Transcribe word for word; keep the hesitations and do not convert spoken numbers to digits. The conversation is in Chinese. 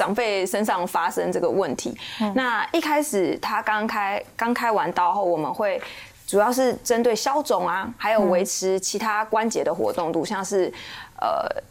长辈身上发生这个问题。嗯、那一开始他刚开刚开完刀后，我们会主要是针对消肿啊，还有维持其他关节的活动度，像是呃